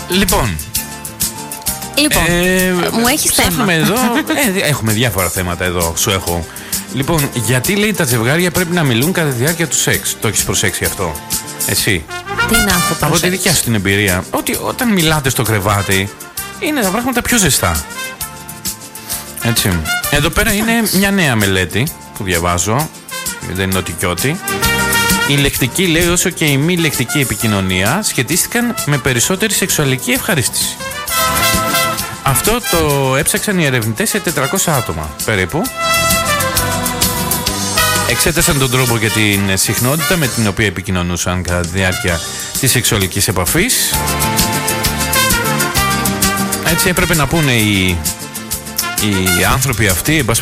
Λοιπόν, μου έχεις θέμα. Εδώ, έχουμε διάφορα θέματα εδώ, σου έχω. Λοιπόν, γιατί λέει τα ζευγάρια πρέπει να μιλούν κατά τη διάρκεια του σεξ? Το έχεις προσέξει αυτό? Εσύ? Τι να έχω προσέξει? Από τη δικιά σου την εμπειρία, ότι όταν μιλάτε στο κρεβάτι είναι τα πράγματα πιο ζεστά. Έτσι. Εδώ πέρα είναι μια νέα μελέτη που διαβάζω, δεν είναι ότι κι ότι. Η λεκτική, λέει, όσο και η μη λεκτική επικοινωνία σχετίστηκαν με περισσότερη σεξουαλική ευχαρίστηση. Αυτό το έψαξαν οι ερευνητές σε 400 άτομα περίπου. Εξέτασαν τον τρόπο και την συχνότητα με την οποία επικοινωνούσαν κατά τη διάρκεια της σεξουαλικής επαφής. Έτσι έπρεπε να πούνε οι άνθρωποι αυτοί,